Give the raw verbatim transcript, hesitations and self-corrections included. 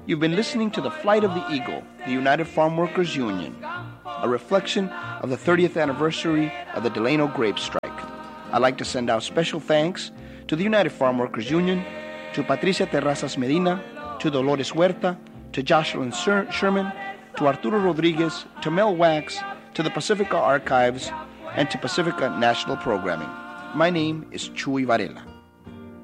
You've been listening to The Flight of the Eagle, the United Farm Workers Union, a reflection of the thirtieth anniversary of the Delano grape strike. I'd like to send out special thanks to the United Farm Workers Union, to Patricia Terrazas Medina, to Dolores Huerta, to Jocelyn Sher- Sherman, to Arturo Rodriguez, to Mel Wax, to the Pacifica Archives, and to Pacifica National Programming. My name is Chuy Varela.